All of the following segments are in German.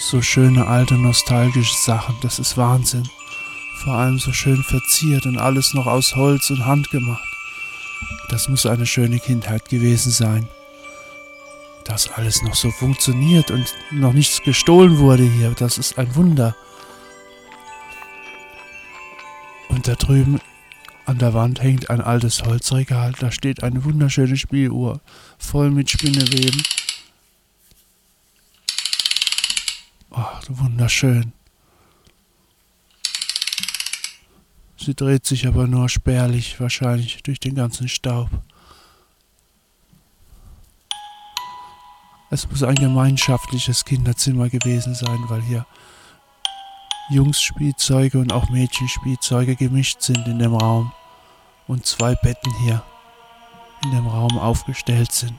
So schöne alte nostalgische Sachen, das ist Wahnsinn. Vor allem so schön verziert und alles noch aus Holz und Hand gemacht. Das muss eine schöne Kindheit gewesen sein. Dass alles noch so funktioniert und noch nichts gestohlen wurde hier, das ist ein Wunder. Und da drüben an der Wand hängt ein altes Holzregal, da steht eine wunderschöne Spieluhr, voll mit Spinneweben. Oh, wunderschön. Sie dreht sich aber nur spärlich, wahrscheinlich durch den ganzen Staub. Es muss ein gemeinschaftliches Kinderzimmer gewesen sein, weil hier Jungsspielzeuge und auch Mädchenspielzeuge gemischt sind in dem Raum und 2 Betten hier in dem Raum aufgestellt sind.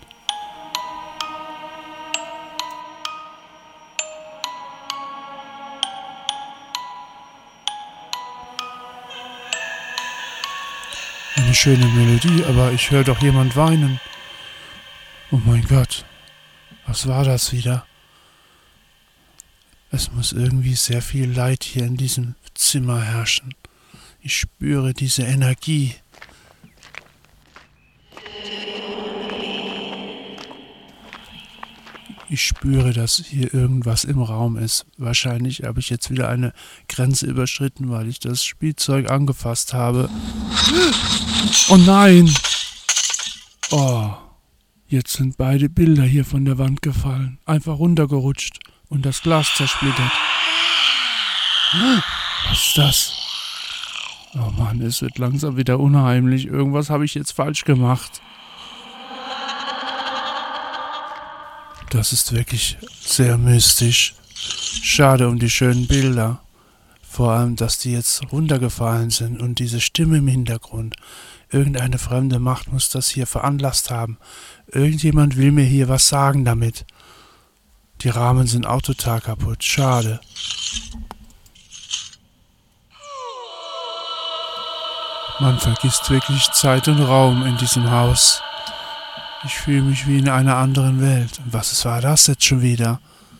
Eine schöne Melodie, aber ich höre doch jemand weinen. Oh mein Gott, was war das wieder? Es muss irgendwie sehr viel Leid hier in diesem Zimmer herrschen. Ich spüre diese Energie. Ich spüre, dass hier irgendwas im Raum ist. Wahrscheinlich habe ich jetzt wieder eine Grenze überschritten, weil ich das Spielzeug angefasst habe. Oh nein! Oh, jetzt sind beide Bilder hier von der Wand gefallen. Einfach runtergerutscht und das Glas zersplittert. Was ist das? Oh Mann, es wird langsam wieder unheimlich. Irgendwas habe ich jetzt falsch gemacht. Das ist wirklich sehr mystisch. Schade um die schönen Bilder. Vor allem, dass die jetzt runtergefallen sind und diese Stimme im Hintergrund. Irgendeine fremde Macht muss das hier veranlasst haben. Irgendjemand will mir hier was sagen damit. Die Rahmen sind auch total kaputt. Schade. Man vergisst wirklich Zeit und Raum in diesem Haus. Ich fühle mich wie in einer anderen Welt. Und was war das jetzt schon wieder?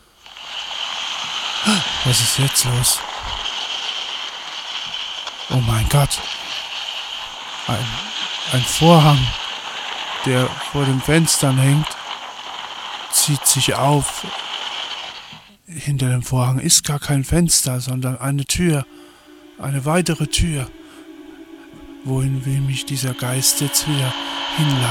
Was ist jetzt los? Oh mein Gott. Ein Vorhang, der vor den Fenstern hängt, zieht sich auf. Hinter dem Vorhang ist gar kein Fenster, sondern eine Tür. Eine weitere Tür. Wohin will mich dieser Geist jetzt wieder hinleiten?